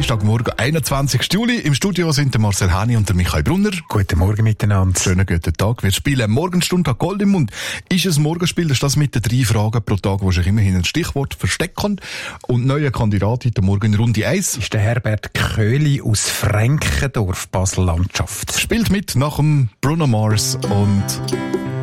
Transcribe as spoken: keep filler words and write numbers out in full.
Dienstagmorgen, einundzwanzigsten Juli. Im Studio sind der Marcel Hani und der Michael Brunner. Guten Morgen miteinander. Schönen guten Tag. Wir spielen Morgenstunde Gold im Mund. Ist ein Morgenspiel, das ist das mit den drei Fragen pro Tag, wo sich immerhin ein Stichwort verstecken. Und neuer Kandidat heute Morgen in Runde eins ist der Herbert Köhli aus Frenkendorf, Basel-Landschaft. Spielt mit nach dem Bruno Mars und